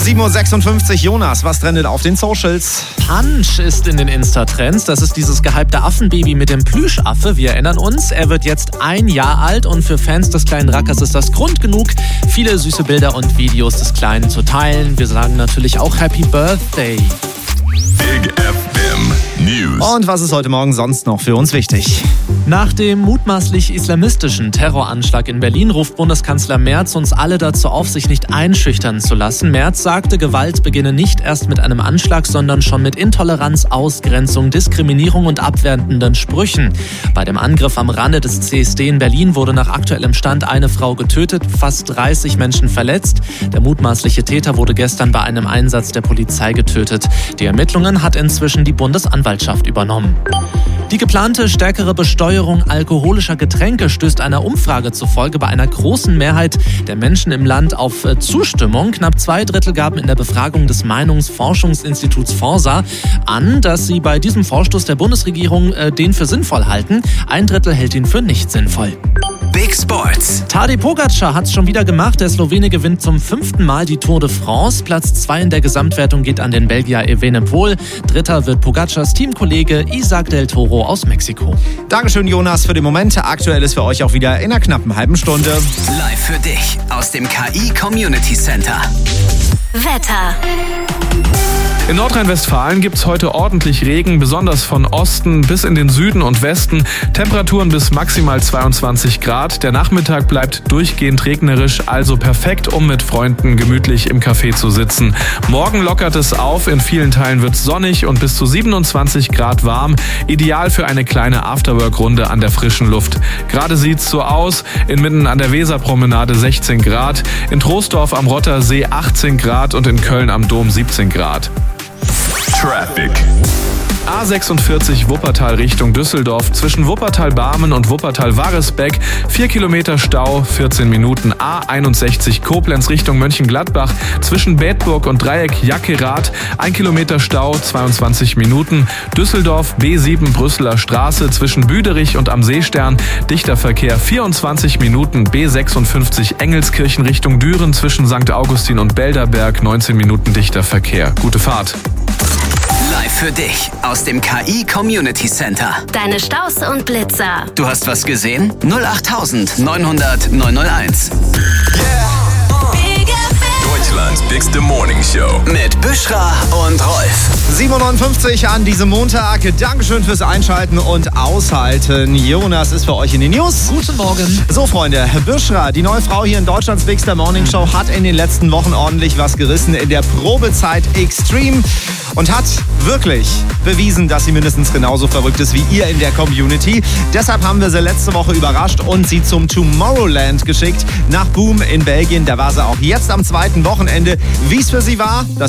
7.56 Uhr, Jonas, was trendet auf den Socials? Punch ist in den Insta-Trends. Das ist dieses gehypte Affenbaby mit dem Plüschaffe. Wir erinnern uns, er wird jetzt 1 Jahr alt und für Fans des kleinen Rackers ist das Grund genug, viele süße Bilder und Videos des Kleinen zu teilen. Wir sagen natürlich auch Happy Birthday. Big FM News. Und was ist heute Morgen sonst noch für uns wichtig? Nach dem mutmaßlich islamistischen Terroranschlag in Berlin ruft Bundeskanzler Merz uns alle dazu auf, sich nicht einschüchtern zu lassen. Merz sagte, Gewalt beginne nicht erst mit einem Anschlag, sondern schon mit Intoleranz, Ausgrenzung, Diskriminierung und abwertenden Sprüchen. Bei dem Angriff am Rande des CSD in Berlin wurde nach aktuellem Stand eine Frau getötet, fast 30 Menschen verletzt. Der mutmaßliche Täter wurde gestern bei einem Einsatz der Polizei getötet. Die Ermittlungen hat inzwischen die Bundesanwaltschaft übernommen. Die geplante stärkere Besteuerung alkoholischer Getränke stößt einer Umfrage zufolge bei einer großen Mehrheit der Menschen im Land auf Zustimmung. Knapp 2/3 gaben in der Befragung des Meinungsforschungsinstituts Forsa an, dass sie bei diesem Vorstoß der Bundesregierung den für sinnvoll halten. 1/3 hält ihn für nicht sinnvoll. Big Sports. Tadej Pogačar hat es schon wieder gemacht. Der Slowene gewinnt zum 5. Mal die Tour de France. Platz 2 in der Gesamtwertung geht an den Belgier Evenepoel. 3. wird Pogacars Teamkollege Isaac del Toro aus Mexiko. Dankeschön, Jonas, für den Moment. Aktuell ist für euch auch wieder in einer knappen halben Stunde. Live für dich aus dem KI Community Center. Wetter. In Nordrhein-Westfalen gibt es heute ordentlich Regen, besonders von Osten bis in den Süden und Westen. Temperaturen bis maximal 22 Grad. Der Nachmittag bleibt durchgehend regnerisch, also perfekt, um mit Freunden gemütlich im Café zu sitzen. Morgen lockert es auf, in vielen Teilen wird es sonnig und bis zu 27 Grad warm. Ideal für eine kleine Afterwork-Runde an der frischen Luft. Gerade sieht's so aus, inmitten an der Weserpromenade 16 Grad, in Troisdorf am Rottersee 18 Grad und in Köln am Dom 17 Grad. Traffic. A46 Wuppertal Richtung Düsseldorf. Zwischen Wuppertal-Barmen und Wuppertal-Waresbeck 4 Kilometer Stau, 14 Minuten. A61 Koblenz Richtung Mönchengladbach. Zwischen Bedburg und Dreieck Jackerath 1 Kilometer Stau, 22 Minuten. Düsseldorf B7 Brüsseler Straße. Zwischen Büderich und am Seestern dichter Verkehr, 24 Minuten. B56 Engelskirchen Richtung Düren. Zwischen St. Augustin und Belderberg 19 Minuten dichter Verkehr. Gute Fahrt. Live für dich aus dem KI Community Center. Deine Staus und Blitzer. Du hast was gesehen? 08000 900 901. Deutschlands Bigste Morning Show. Mit Büschra und Rolf. 7.59 Uhr an diesem Montag. Dankeschön fürs Einschalten und Aushalten. Jonas ist für euch in den News. Guten Morgen. So, Freunde, Büschra, die neue Frau hier in Deutschlands Bigster Morning Show, hat in den letzten Wochen ordentlich was gerissen in der Probezeit Extreme und hat wirklich bewiesen, dass sie mindestens genauso verrückt ist wie ihr in der Community. Deshalb haben wir sie letzte Woche überrascht und sie zum Tomorrowland geschickt, nach Boom in Belgien. Da war sie auch jetzt am 2. Wochenende. Wie es für sie war, das